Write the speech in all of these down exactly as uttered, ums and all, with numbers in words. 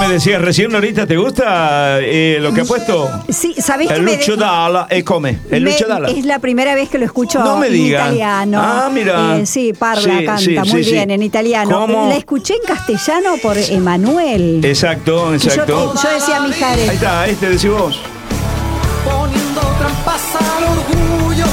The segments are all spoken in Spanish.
me decías recién, Norita, ¿te gusta eh, lo que ha puesto? Sí, ¿sabés que El me Lucho de... Dalla, e come, el me... Lucho Dalla. Es la primera vez que lo escucho No me en diga. italiano. Ah, mira. Eh, sí, parla, Sí, canta sí, muy sí, bien sí. en italiano. ¿Cómo? La escuché en castellano por Emanuel. Exacto, Y yo, exacto. yo decía a Mijares. Ahí está, este decís vos. Poniendo trampas al orgullo.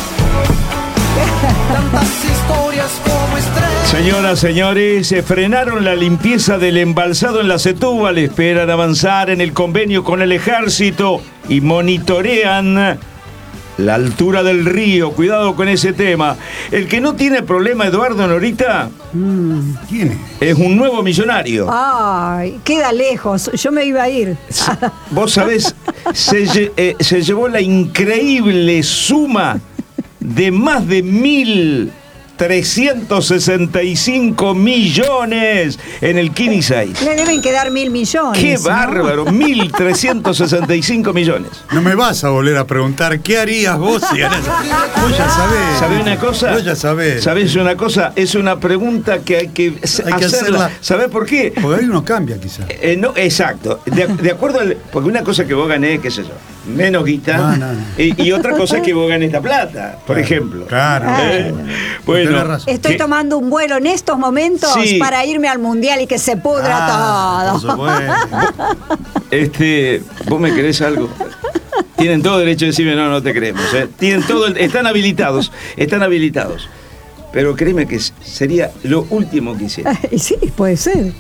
Tantas historias como estrellas. Señoras, señores, se frenaron la limpieza del embalsado en la Setúbal, esperan avanzar en el convenio con el ejército y monitorean la altura del río. Cuidado con ese tema. El que no tiene problema, Eduardo, Norita, Mm. ¿Quién es? es un nuevo millonario. Ay, queda lejos. Yo me iba a ir. Vos sabés, se, lle- eh, se llevó la increíble suma de más de mil trescientos sesenta y cinco millones en el Kini seis. Le deben quedar mil millones. ¡Qué ¿no? bárbaro! mil trescientos sesenta y cinco millones. No me vas a volver a preguntar qué harías vos si ganás. Vos ya sabés. ¿Sabés una cosa? Vos ya sabés. ¿Sabés una cosa? Es una pregunta que hay que, Hay que hacerla. ¿Sabés por qué? Porque ahí uno cambia quizás. Eh, no, exacto. De, de acuerdo al. Porque una cosa que vos ganés, qué sé yo, menos guita. No, no, no. Y, y otra cosa es que vos ganes la plata, por Claro, ejemplo. claro. Eh, Tenés Bueno, razón. Estoy que- tomando un vuelo en estos momentos Sí. para irme al mundial y que se pudra Ah, todo. por supuesto. este, ¿vos me querés algo? Tienen todo derecho a decirme no, no te creemos. ¿eh? Tienen todo, el- están habilitados, están habilitados. Pero créeme que sería lo último que hiciera. Y sí, puede ser.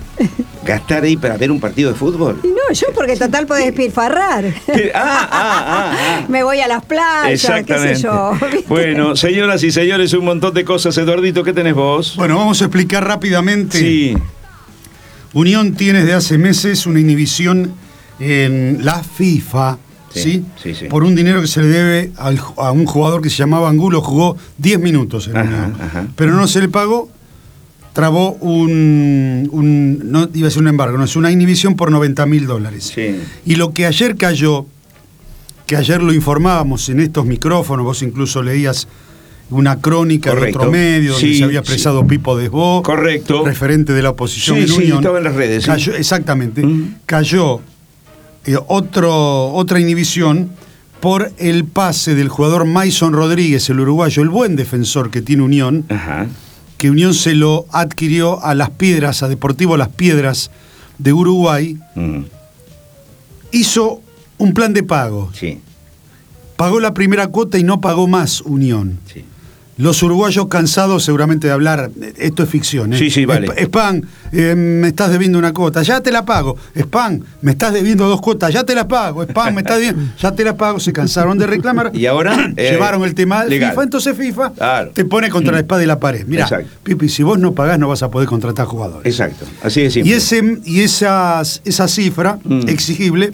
Gastar ahí para ver un partido de fútbol. Y no, yo porque total podés despilfarrar. Ah, ah, ah, ah. Me voy a las playas, qué sé yo. ¿viste? Bueno, señoras y señores, un montón de cosas. Eduardito, ¿qué tenés vos? Bueno, vamos a explicar rápidamente. Sí. Unión tiene desde hace meses una inhibición en la FIFA, Sí, ¿sí? sí, sí. Por un dinero que se le debe al- a un jugador que se llamaba Angulo, jugó diez minutos en Ajá, Unión, ajá. pero no se le pagó, trabó un, un- no iba a ser un embargo, no, es una inhibición por noventa mil dólares. Sí. Y lo que ayer cayó, que ayer lo informábamos en estos micrófonos, vos incluso leías una crónica Correcto. de otro medio donde Sí, se había expresado sí. Pipo Desbó, Correcto. referente de la oposición Sí, en sí, Unión. estaba en las redes, sí. Cayó- exactamente. Mm. Cayó eh, otro, otra inhibición por el pase del jugador Mason Rodríguez, el uruguayo, el buen defensor que tiene Unión, Ajá. que Unión se lo adquirió a Las Piedras, a Deportivo Las Piedras de Uruguay. Mm, Hizo un plan de pago. sí, Pagó la primera cuota y no pagó más Unión. sí. Los uruguayos cansados seguramente de hablar, esto es ficción, ¿eh? Sí, sí, vale. Sp- Span, eh, me estás debiendo una cuota, ya te la pago. Span, me estás debiendo dos cuotas, ya te la pago. Span, me estás debiendo, ya te la pago. Se cansaron de reclamar. Y ahora, eh, llevaron el tema al legal. FIFA, entonces FIFA Claro. te pone contra la espada y la pared. Mira, Exacto. Pipi, si vos no pagás no vas a poder contratar jugadores. Exacto. Así de simple. Y, ese, y esas, esa cifra Mm. exigible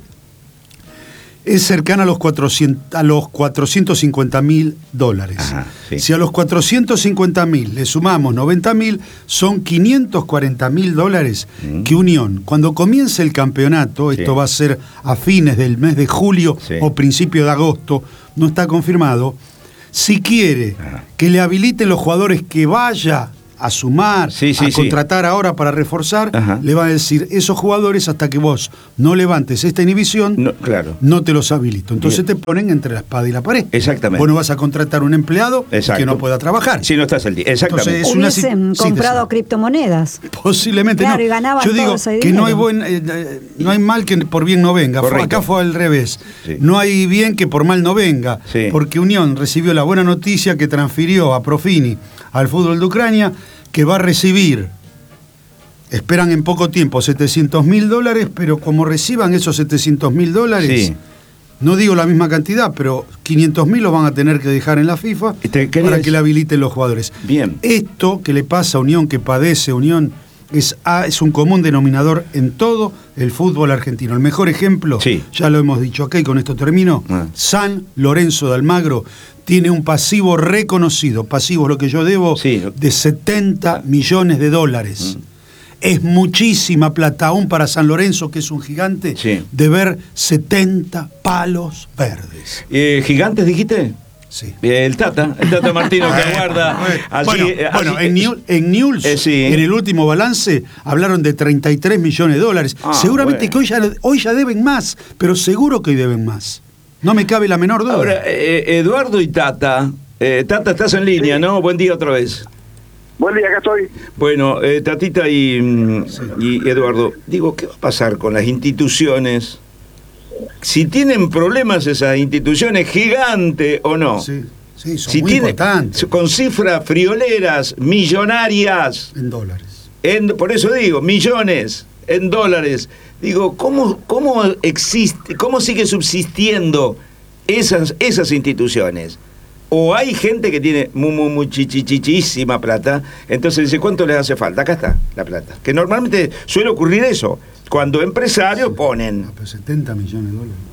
es cercana a los, cuatrocientos, a los cuatrocientos cincuenta mil dólares. Ajá, sí. Si a los cuatrocientos cincuenta mil le sumamos noventa mil, son quinientos cuarenta mil dólares Mm. que Unión, cuando comience el campeonato, Sí. esto va a ser a fines del mes de julio Sí. o principio de agosto, no está confirmado, si quiere Ajá. que le habiliten los jugadores que vaya a sumar, Sí, sí, a sí. contratar ahora para reforzar, Ajá. le va a decir, esos jugadores hasta que vos no levantes esta inhibición, No, claro. no te los habilito. Entonces Bien. te ponen entre la espada y la pared. Exactamente. Vos no vas a contratar un empleado Exacto. que no pueda trabajar. Si no estás al día. Exactamente. Entonces, es una Hubiesen si- sí, comprado decime. criptomonedas. Posiblemente Claro, no. y ganaban Yo digo todo ese que no hay, dinero. buen, eh, eh, no hay mal que por bien no venga. Fue- Correcto. acá fue al revés. Sí. No hay bien que por mal no venga. Sí. Porque Unión recibió la buena noticia que transfirió a Profini al fútbol de Ucrania, que va a recibir, esperan en poco tiempo, setecientos mil dólares, pero como reciban esos setecientos mil dólares, Sí. no digo la misma cantidad, pero quinientos mil los van a tener que dejar en la FIFA ¿Y te querías- para que le habiliten los jugadores. Bien. Esto que le pasa a Unión, que padece Unión, es, ah, es un común denominador en todo el fútbol argentino. El mejor ejemplo, Sí. ya lo hemos dicho acá y con esto termino, Ah. San Lorenzo de Almagro tiene un pasivo reconocido, pasivo es lo que yo debo, Sí. de setenta millones de dólares. Es muchísima plata, aún para San Lorenzo, que es un gigante, Sí. de ver setenta palos verdes. Eh, ¿Gigantes dijiste? Sí. El Tata, el Tata Martino que aguarda. Allí, bueno, allí, bueno, en, New, en News, eh, sí. en el último balance, hablaron de treinta y tres millones de dólares. Ah, Seguramente bueno. que hoy ya, hoy ya deben más, pero seguro que hoy deben más. No me cabe la menor duda. Ahora, eh, Eduardo y Tata. Eh, Tata, estás en línea, Sí. ¿no? Buen día otra vez. Buen día, acá estoy. Bueno, eh, Tatita y, mm, Sí. y Eduardo, digo, ¿qué va a pasar con las instituciones? Si tienen problemas esas instituciones, gigante o no. Sí, sí, son si muy tiene- importantes. con cifras frioleras, millonarias, En dólares. en, por eso digo, millones en dólares. Digo, ¿cómo, cómo existe, cómo sigue subsistiendo esas, esas instituciones? O hay gente que tiene muy, muy, muy chichichichísima plata, entonces dice, ¿cuánto les hace falta? Acá está la plata. Que normalmente suele ocurrir eso, cuando empresarios ponen. No, pero setenta millones de dólares.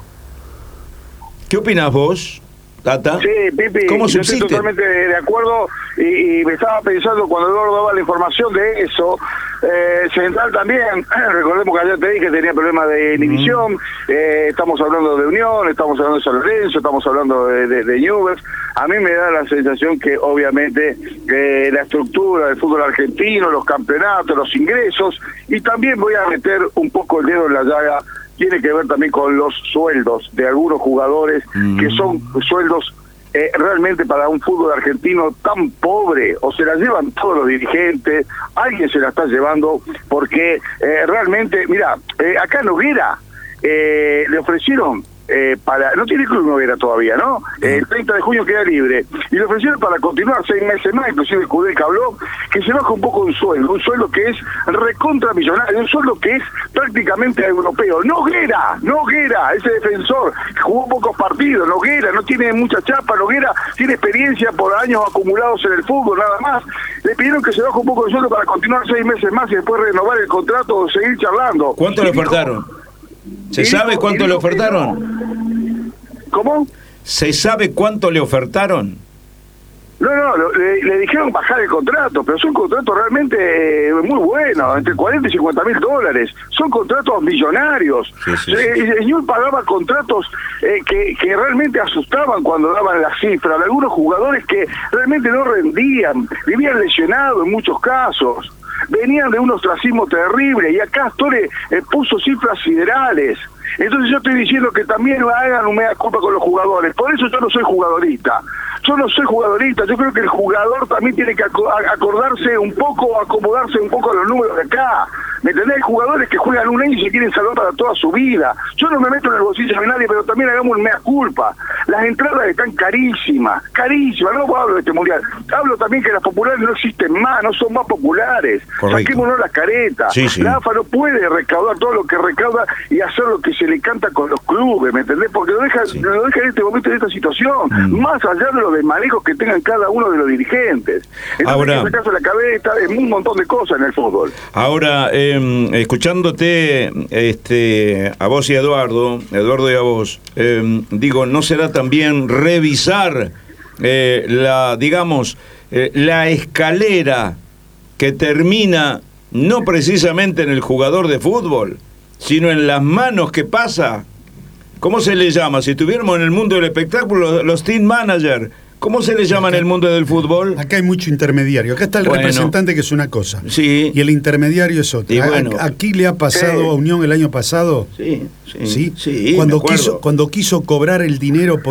¿Qué opinas vos, Tata? Sí, Pipi, ¿Cómo yo estoy subsiste? totalmente de acuerdo y, y me estaba pensando cuando Eduardo daba la información de eso. Eh, Central también, recordemos que ayer te dije que tenía problemas de inhibición, eh, estamos hablando de Unión, estamos hablando de San Lorenzo, estamos hablando de, de, de Newell's. A mí me da la sensación que obviamente eh, la estructura del fútbol argentino, los campeonatos, los ingresos, y también voy a meter un poco el dedo en la llaga, tiene que ver también con los sueldos de algunos jugadores, Mm. que son sueldos eh, realmente para un fútbol argentino tan pobre, o se la llevan todos los dirigentes, alguien se la está llevando, porque eh, realmente, mira, eh, acá en Noguera eh, le ofrecieron eh, para, no tiene club Noguera todavía, ¿no? Eh, el treinta de junio queda libre, y le ofrecieron para continuar seis meses más, inclusive Cudel habló, que se baja un poco un sueldo, un sueldo que es recontra millonario, un sueldo que es prácticamente europeo. Noguera, Noguera, ese defensor, jugó pocos partidos, Noguera, no tiene mucha chapa, Noguera tiene experiencia por años acumulados en el fútbol, nada más. Le pidieron que se baje un poco el sueldo para continuar seis meses más y después renovar el contrato o seguir charlando. ¿Cuánto Y le dijo- ofertaron? ¿Se y sabe dijo- cuánto y le dijo que ofertaron? no. ¿Cómo? ¿Se sabe cuánto le ofertaron? No, no, lo- le, le dijeron bajar el contrato, pero son contratos realmente eh, muy buenos, entre cuarenta y cincuenta mil dólares. Son contratos millonarios. Sí, sí, Eh, sí. El señor pagaba contratos eh, que, que realmente asustaban cuando daban las cifras. De algunos jugadores que realmente no rendían, vivían lesionados en muchos casos. Venían de un ostracismo terrible y acá Astore eh, puso cifras siderales. Entonces yo estoy diciendo que también hagan un mea culpa con los jugadores. Por eso yo no soy jugadorista. Yo no soy jugadorista. Yo creo que el jugador también tiene que aco- acordarse un poco, acomodarse un poco a los números de acá. ¿Me entendés? Hay jugadores que juegan un año y se quieren salvar para toda su vida. Yo no me meto en el bolsillo de nadie, pero también hagamos un mea culpa. Las entradas están carísimas, carísimas. No hablo de este mundial. Hablo también que las populares no existen más, no son más populares. Correcto. Saquémonos las caretas. Sí, sí. La AFA no puede recaudar todo lo que recauda y hacer lo que se le canta con los clubes, ¿me entendés? Porque lo deja, Sí. lo deja en este momento, en esta situación, Mm. más allá de los desmanejos que tengan cada uno de los dirigentes. Entonces Ahora- hay que sacarse la cabeza en un montón de cosas en el fútbol. Ahora, eh, escuchándote este, a vos y a Eduardo, Eduardo y a vos, eh, digo, ¿no será también revisar eh, la, digamos, eh, la escalera que termina no precisamente en el jugador de fútbol, sino en las manos que pasa? ¿Cómo se le llama? Si estuviéramos en el mundo del espectáculo, los team manager, ¿cómo se le llama en el mundo del fútbol? Acá hay mucho intermediario. Acá está el Bueno. representante, que es una cosa. Sí. Y el intermediario es otra. Y A- bueno. Aquí le ha pasado Sí. a Unión el año pasado. Sí, sí, ¿sí? sí, cuando, me acuerdo. quiso, cuando quiso cobrar el dinero por